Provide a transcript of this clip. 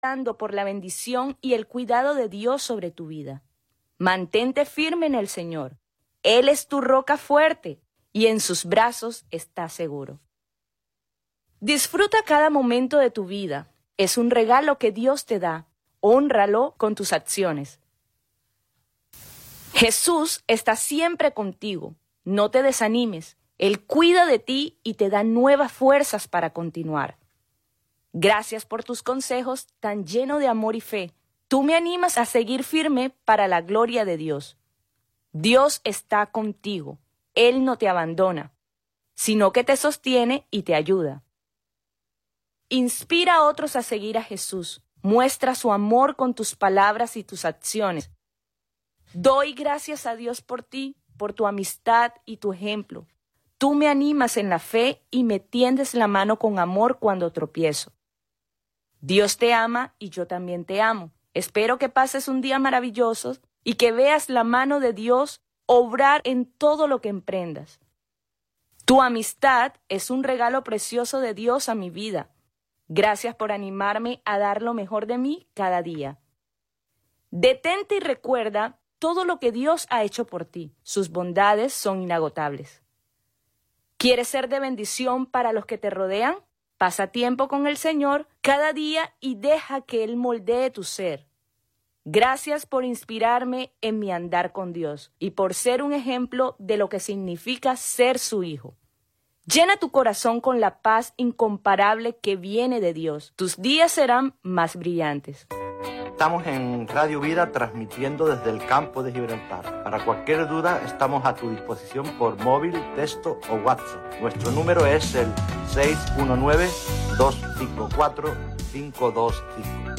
orando por la bendición y el cuidado de Dios sobre tu vida. Mantente firme en el Señor. Él es tu roca fuerte y en sus brazos estás seguro. Disfruta cada momento de tu vida. Es un regalo que Dios te da. Hónralo con tus acciones. Jesús está siempre contigo. No te desanimes. Él cuida de ti y te da nuevas fuerzas para continuar. Gracias por tus consejos tan llenos de amor y fe. Tú me animas a seguir firme para la gloria de Dios. Dios está contigo. Él no te abandona, sino que te sostiene y te ayuda. Inspira a otros a seguir a Jesús. Muestra su amor con tus palabras y tus acciones. Doy gracias a Dios por ti, por tu amistad y tu ejemplo. Tú me animas en la fe y me tiendes la mano con amor cuando tropiezo. Dios te ama y yo también te amo. Espero que pases un día maravilloso y que veas la mano de Dios obrar en todo lo que emprendas. Tu amistad es un regalo precioso de Dios a mi vida. Gracias por animarme a dar lo mejor de mí cada día. Detente y recuerda todo lo que Dios ha hecho por ti. Sus bondades son inagotables. ¿Quieres ser de bendición para los que te rodean? Pasa tiempo con el Señor cada día y deja que Él moldee tu ser. Gracias por inspirarme en mi andar con Dios y por ser un ejemplo de lo que significa ser su hijo. Llena tu corazón con la paz incomparable que viene de Dios. Tus días serán más brillantes. Estamos en Radio Vida transmitiendo desde el campo de Gibraltar. Para cualquier duda estamos a tu disposición por móvil, texto o WhatsApp. Nuestro número es el 619-254-525.